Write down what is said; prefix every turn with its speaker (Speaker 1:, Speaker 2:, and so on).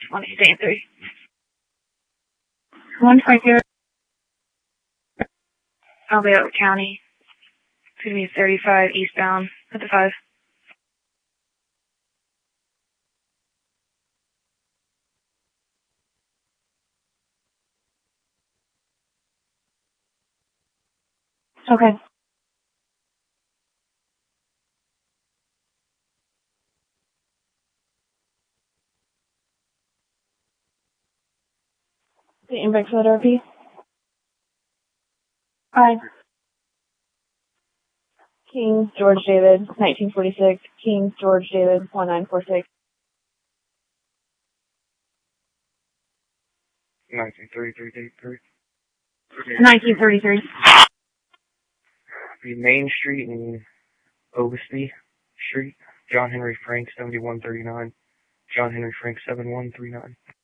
Speaker 1: 20, stay in 3. 150. Albion County. It's going to be 35 eastbound at the 5. Okay. The index letter RP. 5. King George David, 1946. King George David, 1946.
Speaker 2: 1933.
Speaker 1: 1933.
Speaker 2: Be Main Street and Oglesby Street. John Henry Frank, 7139. John Henry Frank, 7139.